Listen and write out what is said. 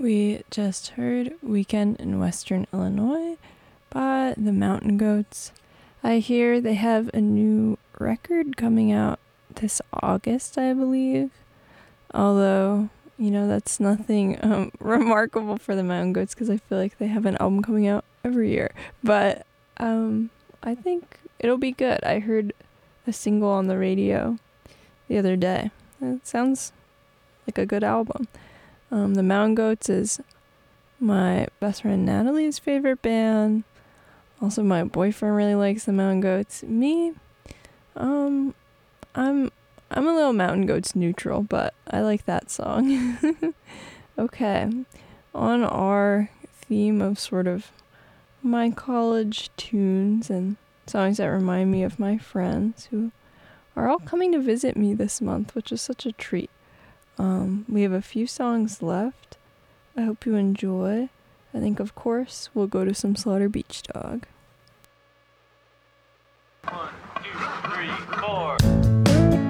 We just heard Weekend in Western Illinois by the Mountain Goats. I hear they have a new record coming out this August, I believe. Although, that's nothing remarkable for the Mountain Goats because I feel like they have an album coming out every year. But I think it'll be good. I heard a single on the radio the other day. It sounds like a good album. The Mountain Goats is my best friend Natalie's favorite band. Also, my boyfriend really likes the Mountain Goats. Me, I'm a little Mountain Goats neutral, but I like that song. Okay, on our theme of sort of my college tunes and songs that remind me of my friends who are all coming to visit me this month, which is such a treat. We have a few songs left. I hope you enjoy. I think, of course, we'll go to some Slaughter Beach Dog. 1, 2, 3, 4.